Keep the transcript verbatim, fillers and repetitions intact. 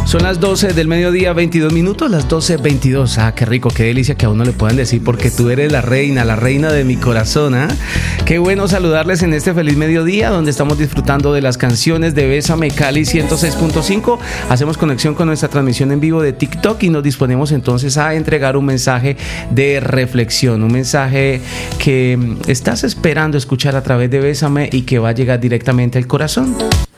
Son las doce del mediodía, veintidós minutos, las doce veintidós. Ah, qué rico, qué delicia que a uno le puedan decir porque tú eres la reina, la reina de mi corazón. ¿Ah? Qué bueno saludarles en este feliz mediodía donde estamos disfrutando de las canciones de Bésame Cali ciento seis punto cinco. Hacemos conexión con nuestra transmisión en vivo de TikTok y nos disponemos entonces a entregar un mensaje de reflexión, un mensaje que estás esperando escuchar a través de Bésame y que va a llegar directamente al corazón.